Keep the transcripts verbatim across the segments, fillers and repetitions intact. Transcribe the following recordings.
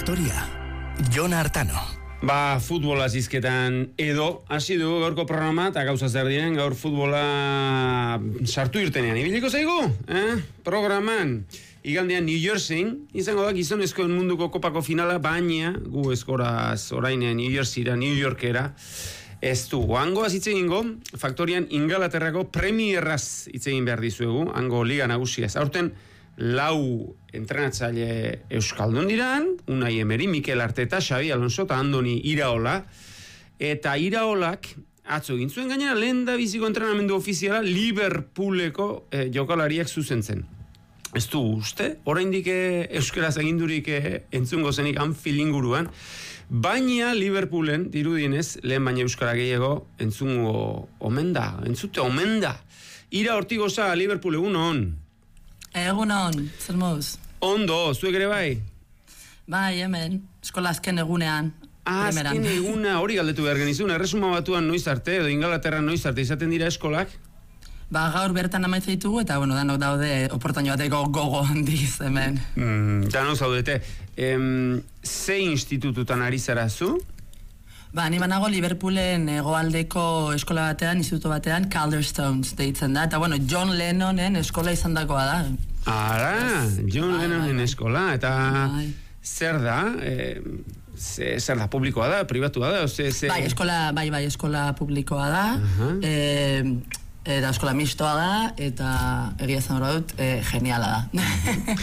Faktoria, Jon Artano. Ba, futbola zizketan edo, hasi du gaurko programa, eta gauza zer diren, gaur futbola sartu irtenean. Ibiliko zaigu, eh? Programan, igandean New Jerseyin, izango da gizonezkoen munduko kopako finala, baina, gu eskoraz orain New Jerseyra, New Yorkera, ez du, hangoaz hitz egingo, Faktorian Ingalaterrako premierraz hitz egin behar dizuegu, hango liga nagusiaz. Aurten, lau entrenatzaile euskaldun diran, Unai Emery, Mikel Arteta, Xabi Alonso eta Andoni Iraola, eta Iraolak atzo egin zuen gainera lehen da biziko entrenamendu ofiziala Liverpooleko eh, jokalariak zuzentzen. Ez du uste, oraindik eh, euskaraz egindurik eh, entzungo zenik Anfield inguruan, baina Liverpoolen dirudienez lehen baina euskara gehiago entzungo omen da, entzute omen da. Ira Ortigosa, Liverpool egun on. Egun on, zer moduz? Ondo, zuek ere bai? Bai, hemen, eskola azken egunean. Ah, azken eguna hori galdetu behar genizun, erresuma batuan noiz arte, edo Ingalaterran noiz arte, izaten dira eskolak? Ba, gaur bertan amaitza ditugu, eta, bueno, danok daude oportaino bateko gogo handiz, hemen. Mm, danok zaudete. Em, ze institututan ari zara zu? Ba, ni banago Liverpoolen hegoaldeko eskola batean, instituto batean, Calderstones deitzen da, eta, bueno, John Lennonen eskola izan dakoa da. Ara, John bai, Lennonen bai, bai. eskola, eta bai. zer da? Eh, ze, zer da, publikoa da, pribatua da? Ze, ze... Bai, eskola, bai, bai, eskola publikoa da, uh-huh. eh, eta eskola mistoa da, eta egia zan hori dut, eh, geniala da.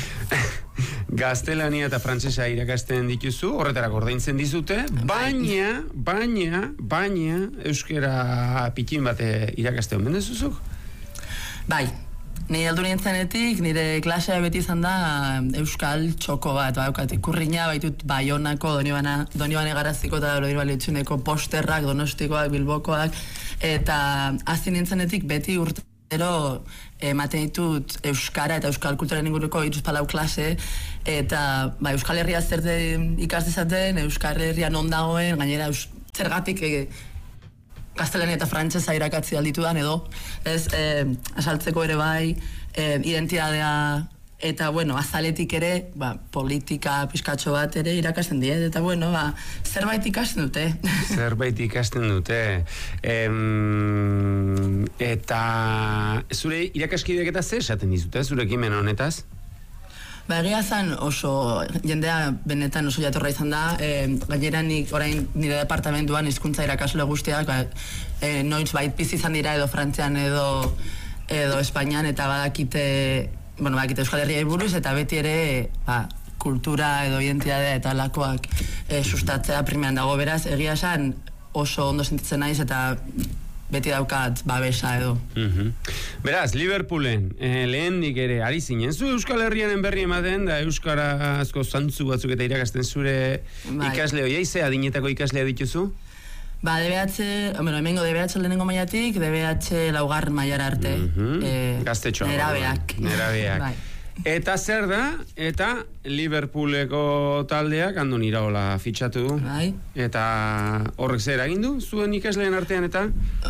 Gaztelania eta frantsesa irakasten dituzu, horretarako ordaintzen dizute, baina, baina, baina, euskera pikin bate irakaste omen dezuzuk? Bai, ni heldu nintzenetik, nire klasea beti izan da euskal txoko bat, baukat, ikurriña baitut Baionako, Donibane Garaziko eta Donibane posterrak, Donostikoak, Bilbokoak, eta hasi nintzenetik beti urte Ero, ematen ditut euskara eta euskal kulturaren inguruko iruz palau klase, eta ba, euskal herria zer ikas dezaten, euskal herria non dagoen, gainera eus, zergatik e, gaztelania eta frantsesa irakatzi alditudan edo, ez, e, asaltzeko ere bai, e, identidadea, eta, bueno, azaletik ere, ba, politika pizkatxo bat ere irakasten diet, eta, bueno, ba, zerbait ikasten dute. Zerbait ikasten dute. Em, eta, zure irakaskideak eta zer esaten dizute, zure ekimen honetaz? Ba, egia zan oso, jendea benetan oso jatorra izan da, e, gainera nik orain nire departamentuan hizkuntza irakasle guztiak, ba, e, noiz bait bizi izan dira edo Frantzian edo, edo Espainian, eta badakite, bueno, bakite Euskal Herriai buruz, eta beti ere ba, kultura edo identidadea eta lakoak e, sustatzea primean dago, beraz, egia esan oso ondo sentitzen naiz eta beti daukat babesa edo. Mm-hmm. Beraz, Liverpoolen eh, lehendik ere ari zinen, zu Euskal Herrianen berri ematen, da Euskara asko zantzu batzuk eta irakasten zure bai. Ikasle hoiei, ze adinetako ikaslea dituzu? Ba, D B H, bueno, hemengo D B H lehenengo mailatik, D B H laugar mailara arte. Mm-hmm. e, Gaztetxoa. Nerabeak. Nerabeak. Bai. Eta zer da, eta Liverpooleko taldeak Andoni Iraola fitxatu du. Bai. Eta horrek zer egin du, zuen ikasleen artean eta?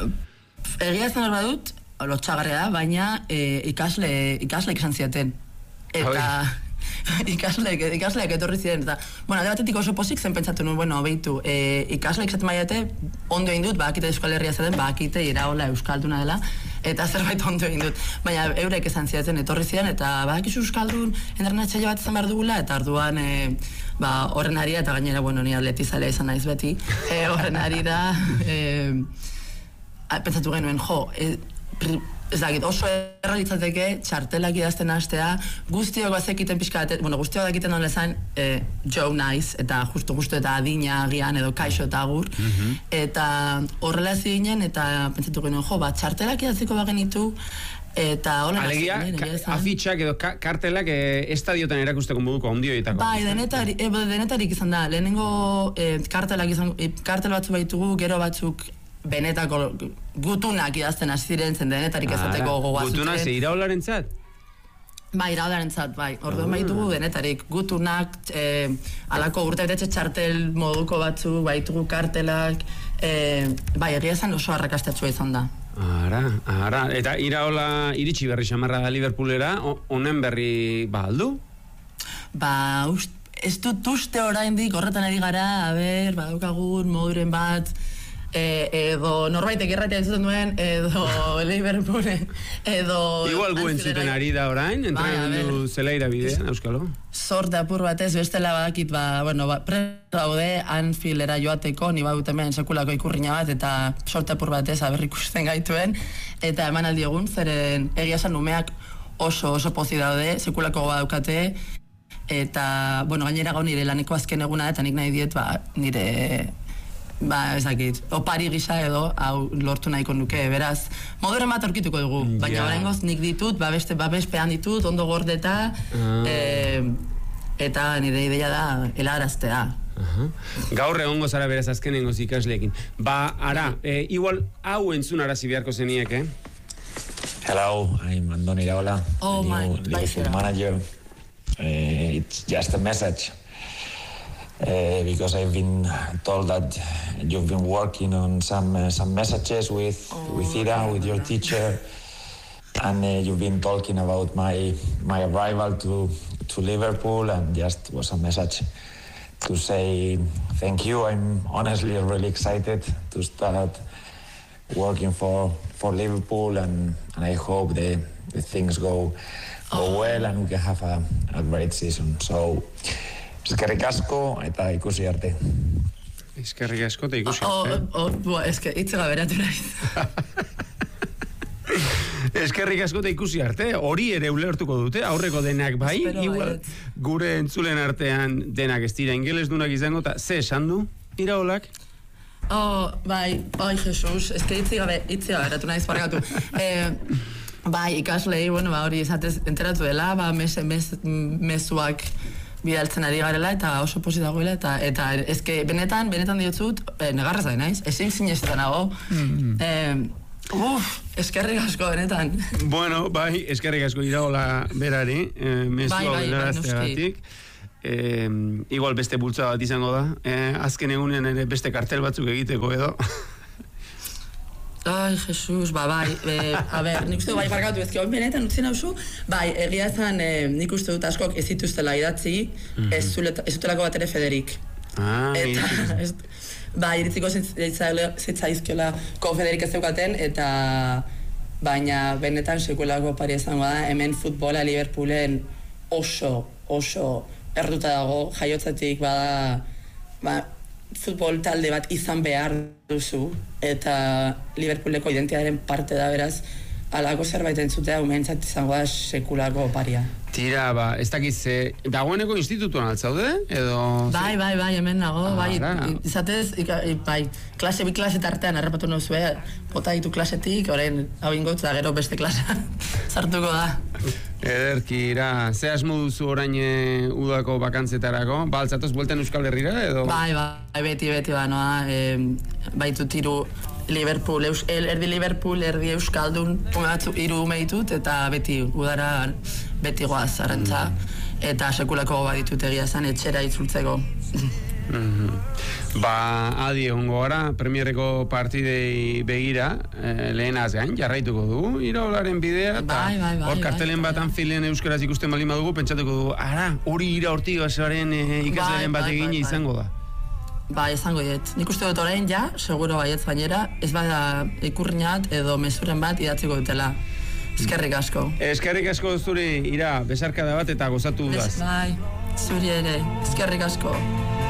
Egia zen hor badut, lotxagarria da, baina e, ikasle, ikasleek izan ziaten. Eta... ikasleek, ikasleek etorri ziren, eta, bueno, alde batetik oso pozik zen pentsatu nuen, bueno, behitu, e, ikasleek zaten maiate, ondo egin dut, bakite Euskal Herria zaten, bakite Iraola Euskalduna dela, eta zerbait ondo egin dut, baina eurek esan ziaten etorri ziren, eta badakizu Euskaldun entrenatzaile bat izan behar dugula, eta arduan, e, ba, horren ari da, eta gainera, bueno, ni atletizalea izan naiz beti, e, horren ari da, e, pentsatu genuen, jo, e, ez dakit, oso errealitzateke txartelak idazten hastea, guztiok bazekiten pixka bat, bueno, guztiok dakiten nola esan eh, Joe Nice, eta justu justu eta adina agian edo kaixo eta agur, mm-hmm. eta horrela zinen, eta pentsatu genuen, jo, bat txartelak idaziko bagenitu, eta hola... Alegia, afitxak edo ka, kartelak eh, estadiotan erakusteko moduko ondioetako. Bai, denetarik, eh, denetarik izan da, lehenengo eh, kartelak izan, eh, kartel batzuk baitugu, gero batzuk benetako gutunak idazten hasi ziren zen denetarik ezateko gogoa zuten. Gutunak ze Iraolaren zat? Bai, Iraolaren zat, bai. Orduan baitugu denetarik gutunak, eh, alako urte betetxe txartel moduko batzuk, baitugu kartelak, eh, bai, egia esan oso arrakastatsua izan da. Ara, ara. Eta Iraola iritsi berri xamarra Liverpoolera, honen berri ba aldu? Ba, ust, ez dut uste oraindik horretan ari gara, a ber, badaukagun moduren bat, E, edo norbaitek irratia entzuten duen, edo Liverpoolen, edo... Igual gu entzuten ari da orain, entrenamendu zelaira bidean, euskalo? Sorte apur batez, bestela badakit, ba, bueno, ba, presta daude, Anfieldera joateko, ni badut hemen sekulako ikurriña bat, eta sorte apur batez aber ikusten gaituen, eta eman aldi egun, zeren egia esan umeak oso, oso pozi daude, sekulako badaukate, eta, bueno, gainera gau nire laneko azken eguna, eta nik nahi diet, ba, nire... Ba, ez dakit, opari gisa edo, hau lortu nahiko nuke, beraz, moduren bat aurkituko dugu, baina yeah. Oraingoz nik ditut, ba, beste, ba, bespean ditut, ondo gordeta, uh. e, eta nire ideia da, helaraztea. Uh-huh. Gaur egongo zara beraz azkenengoz ikasleekin. Ba, ara, e, igual, hau entzun arazi beharko zeniek, eh? Hello, I'm Andoni Iraola, oh, the new Liverpool manager. Uh, it's just a message. Uh, because I've been told that you've been working on some uh, some messages with oh, with Ira, with your teacher, and uh, you've been talking about my my arrival to to Liverpool, and just was a message to say thank you. I'm honestly really excited to start working for for Liverpool, and, and I hope the, the things go go oh. well, and we can have a, a great season. So. Eskerrik asko eta ikusi arte. Eskerrik asko eta ikusi arte. Oh, oh, oh, eske, itzega beratu naiz. Eskerrik asko eta ikusi arte, hori ere ulertuko dute, aurreko denak bai, Espero igual, gure entzulen artean denak ez dira ingeles dunak izango, eta ze esan du, Iraolak? Oh, bai, oi, Jesus, eske itzega beratu naiz pargatu. eh, bai, ikaslei, bueno, ba, hori esatez enteratu dela, ba, mes, mes, mezuak bidaltzen ari garela eta oso posi dagoela eta eta eske benetan benetan diotzut eh, negarrez da naiz ezin sinesten nago mm. eh, uf eskerrik asko benetan bueno bai eskerrik asko Iraola berari eh, mezu hau helarazteagatik eh, igual beste bultza bat izango da eh, azken egunean ere beste kartel batzuk egiteko edo Ai, Jesus, ba, bai, e, a ber, nik uste du bai barkatu, ezki hori benetan utzien hauzu, bai, egia ezan, e, nik uste dut askok ez dituztela idatzi, mm-hmm. ez, zuleta, ez zutelako bat ere Federik. Ah, eta, ez, bai, iritziko zitzaizkiola ko Federik ez zeukaten, eta baina benetan sekulako pari izango da, hemen futbola Liverpoolen oso, oso erduta dago, jaiotzatik bada, ba, futbol talde bat izan behar duzu eta Liverpooleko identitatearen parte da beraz alako zerbait entzutea umentzat izango da sekulako paria. Tira, ba, ez dakiz, dagoeneko institutuan altzaude, edo... Bai, bai, bai, hemen nago, ah, bai, izatez, bai, klase bi klase tartean errapatu nozue, bota ditu klasetik, orain hau ingotz da gero beste klasa sartuko da. Ederki, ira, ze asmo duzu orain e, udako bakantzetarako? Ba, altzatoz buelten Euskal Herrira, edo? Bai, bai, beti, beti, ba, noa, e, baitu tiru Liverpool, eus, el, erdi Liverpool, erdi Euskaldun, hiru ume ditut, eta beti, udara, beti goaz, arantza, eta sekulako baditut egia zen, etxera itzultzeko. Mm-hmm. Ba, adi egongo gara, premierreko partidei begira, eh, lehenaz gain, jarraituko dugu, Iraolaren bidea, eta bai, bai, bai, hor kartelen bai, bat bai. Anfielden euskaraz ikusten baldin badugu, pentsatuko dugu, ara, hori Ira Ortigazaren eh, ikasleren bai, bat bai, egin bai, bai. izango da. Ba, izango diet. Nik uste dut orain, ja, seguro baietz gainera, ez bada ikurriñat edo mezuren bat idatziko dutela. Eskerrik asko. Eskerrik asko zuri, Ira, besarkada bat eta gozatu dudaz. Bai, zuri ere, eskerrik asko.